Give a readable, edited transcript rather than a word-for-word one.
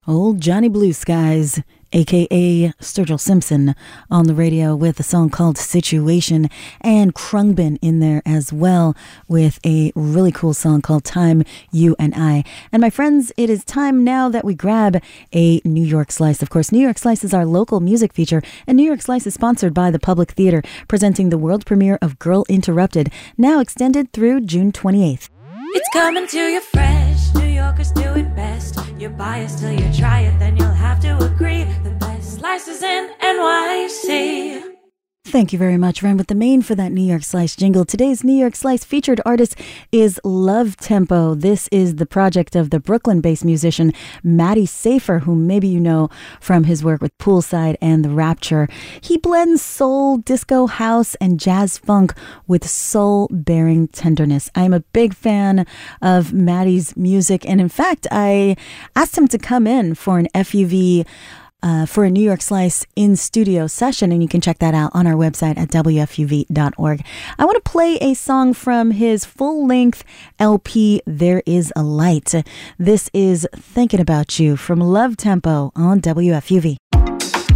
Old Johnny Blue Skies, aka Sturgill Simpson, on the radio with a song called Situation, and Khruangbin in there as well with a really cool song called Time, You and I. And my friends, it is time now that we grab a New York Slice. Of course, New York Slice is our local music feature, and New York Slice is sponsored by the Public Theater, presenting the world premiere of Girl Interrupted, now extended through June 28th. It's coming to you fresh. New Yorkers do it best. You're biased till you try it, then you'll have to agree. The best slices in NYC. Thank you very much, Ren, with the main for that New York Slice jingle. Today's New York Slice featured artist is Love Tempo. This is the project of the Brooklyn-based musician Matty Safer, whom maybe you know from his work with Poolside and The Rapture. He blends soul, disco, house, and jazz funk with soul-bearing tenderness. I'm a big fan of Matty's music, and in fact, I asked him to come in for an FUV for a New York Slice in studio session, and you can check that out on our website at wfuv.org. I want to play a song from his full-length LP, There Is a Light. This is Thinking About You from Love Tempo on WFUV.